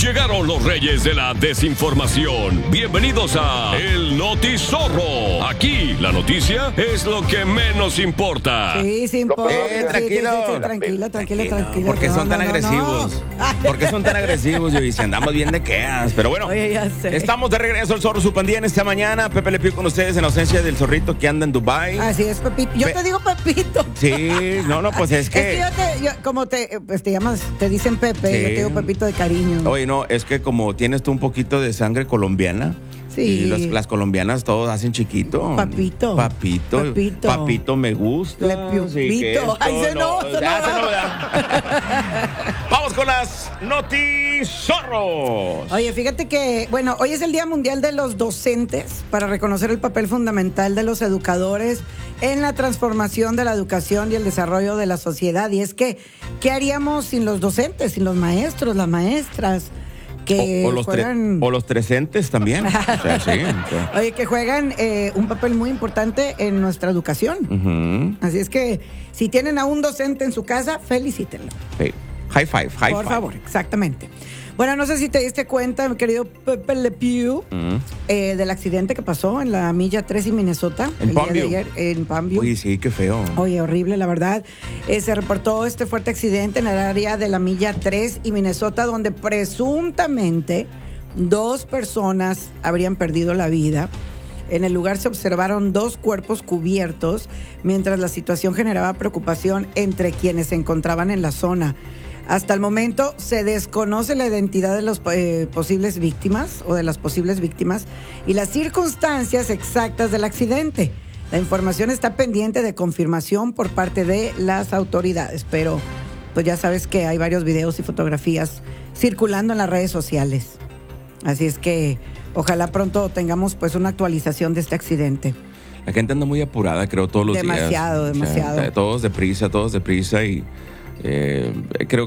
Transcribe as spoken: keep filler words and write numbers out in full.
Llegaron los reyes de la desinformación. Bienvenidos a El Notizorro. Aquí la noticia es lo que menos importa. Sí, sí importa. Eh, tranquilo. Sí, sí, sí, tranquila, tranquila, tranquila. ¿Por qué No, son tan no, no, agresivos? no. ¿Por qué son tan agresivos? Yo dice, andamos bien de quedas. Pero bueno, Oye, ya sé. estamos de regreso al Zorro, su pandilla en esta mañana. Pepe Le Pew con ustedes en ausencia del zorrito que anda en Dubai. Así es, Pepito. Yo Pe- te digo Pepito. Sí, no, no, pues es Es que que... yo te, yo- como te, pues te llamas, te dicen Pepe, Sí. yo te digo Pepito de cariño. Oye, no, es que como tienes tú un poquito de sangre colombiana. Sí. Y los- las colombianas todos hacen chiquito. Papito. Papito. Papito. Papito me gusta. Le Piupito. Sí, que esto Ay, ese no, ese ya, no. ese no, ¿verdad? Vamos con las notizorros. Oye, fíjate que, bueno, hoy es el Día Mundial de los Docentes para reconocer el papel fundamental de los educadores en la transformación de la educación y el desarrollo de la sociedad. Y es que, ¿qué haríamos sin los docentes, sin los maestros, las maestras? Que o, o los tre- juegan... o los trescentes también. O sea, sí. o sea. Oye, que juegan eh, un papel muy importante en nuestra educación. Ujú. Así es que, si tienen a un docente en su casa, felicítenlo. Sí. High five, high Por five. favor, exactamente. Bueno, no sé si te diste cuenta, mi querido Pepe Le Pew, Ujú. eh, del accidente que pasó en la milla tres en Minnesota. En el día Palm de View. ayer, en Palm View. Uy, sí, qué feo. Oye, horrible, la verdad. Eh, se reportó este fuerte accidente en el área de la milla tres y Minnesota, donde presuntamente dos personas habrían perdido la vida. En el lugar se observaron dos cuerpos cubiertos, mientras la situación generaba preocupación entre quienes se encontraban en la zona. Hasta el momento se desconoce la identidad de las eh, posibles víctimas o de las posibles víctimas y las circunstancias exactas del accidente. La información está pendiente de confirmación por parte de las autoridades, pero pues ya sabes que hay varios videos y fotografías circulando en las redes sociales. Así es que ojalá pronto tengamos pues una actualización de este accidente. La gente anda muy apurada, creo, todos los Demasiado, días. demasiado. O sea, todos deprisa, todos deprisa y eh, creo